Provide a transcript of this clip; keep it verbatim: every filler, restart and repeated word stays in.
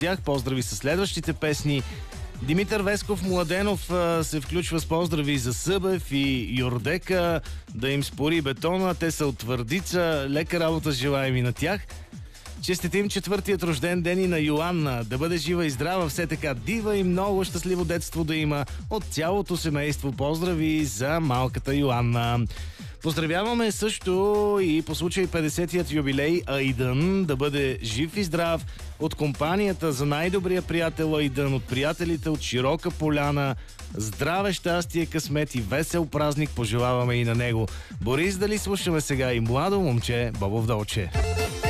тях. Поздрави с следващите песни. Димитър Весков Младенов а, се включва с поздрави за Събев и Юрдека, да им спори бетона. Те са от Твърдица. Лека работа желаем и на тях. Честитим четвъртият рожден ден и на Йоанна. Да бъде жива и здрава, все така дива и много щастливо детство да има от цялото семейство. Поздрави за малката Йоанна. Поздравяваме също и по случай петдесетият юбилей Айдън. Да бъде жив и здрав от компанията за най-добрия приятел Айдън, от приятелите от Широка поляна. Здраве, щастие, късмет и весел празник пожелаваме и на него. Борис, дали слушаме сега и младо момче Бобов Долче.